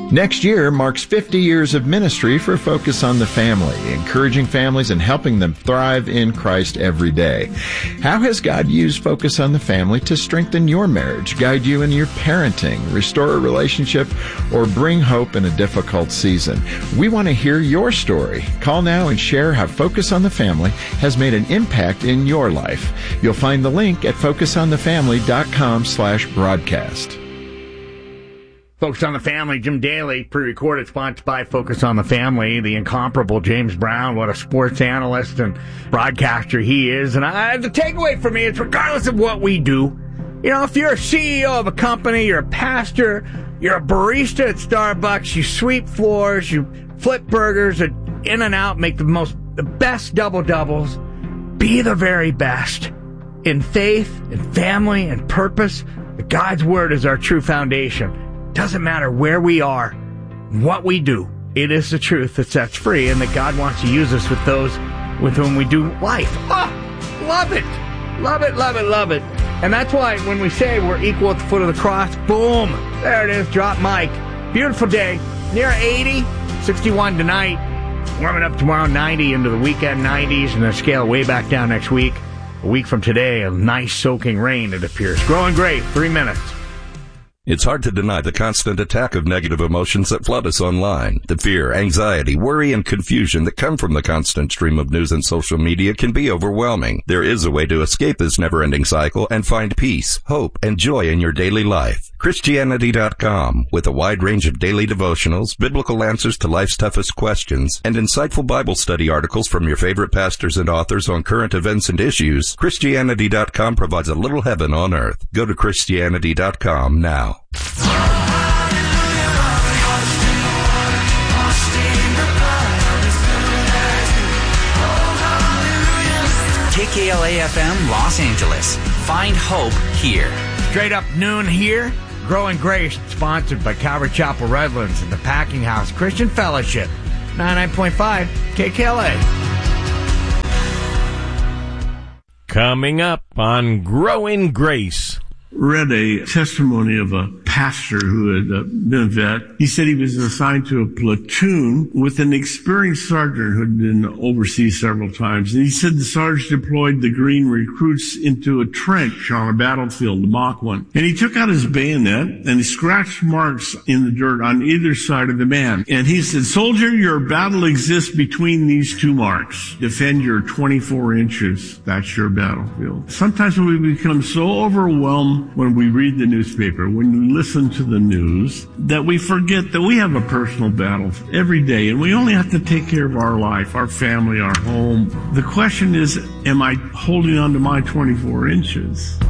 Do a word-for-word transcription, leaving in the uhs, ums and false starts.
Next year marks fifty years of ministry for Focus on the Family, encouraging families and helping them thrive in Christ every day. How has God used Focus on the Family to strengthen your marriage, guide you in your parenting, restore a relationship, or bring hope in a difficult season? We want to hear your story. Call now and share how Focus on the Family has made an impact in your life. You'll find the link at focus on the family dot com slash broadcast. Focus on the Family, Jim Daly, pre-recorded, sponsored by Focus on the Family, the incomparable James Brown. What a sports analyst and broadcaster he is. And I, the takeaway for me is, regardless of what we do, you know, if you're a C E O of a company, you're a pastor, you're a barista at Starbucks, you sweep floors, you flip burgers at In-N-Out, make the most, the best double-doubles, be the very best. In faith, in family, and purpose, God's Word is our true foundation. Doesn't matter where we are, what we do. It is the truth that sets free, and that God wants to use us with those with whom we do life. Oh, love it. Love it, love it, love it. And that's why when we say we're equal at the foot of the cross, boom, there it is, drop mic. Beautiful day, near eighty, sixty-one tonight, warming up tomorrow, ninety into the weekend nineties, and then scale way back down next week. A week from today, a nice soaking rain, it appears. Growing great, three minutes. It's hard to deny the constant attack of negative emotions that flood us online. The fear, anxiety, worry, and confusion that come from the constant stream of news and social media can be overwhelming. There is a way to escape this never-ending cycle and find peace, hope, and joy in your daily life. Christianity dot com, with a wide range of daily devotionals, biblical answers to life's toughest questions, and insightful Bible study articles from your favorite pastors and authors on current events and issues, Christianity dot com provides a little heaven on earth. Go to Christianity dot com now. K K L A F M Los Angeles. Find hope here. Straight up noon here. Growing Grace, sponsored by Calvary Chapel Redlands and the Packing House Christian Fellowship. ninety-nine point five K K L A. Coming up on Growing Grace. Read a testimony of a pastor who had uh, been a vet. He said he was assigned to a platoon with an experienced sergeant who had been overseas several times. And he said the sergeant deployed the green recruits into a trench on a battlefield, the mock one. And he took out his bayonet and he scratched marks in the dirt on either side of the man. And he said, "Soldier, your battle exists between these two marks. Defend your twenty-four inches. That's your battlefield." Sometimes we become so overwhelmed when we read the newspaper, when we listen to the news, that we forget that we have a personal battle every day, and we only have to take care of our life, our family, our home. The question is, am I holding on to my twenty-four inches?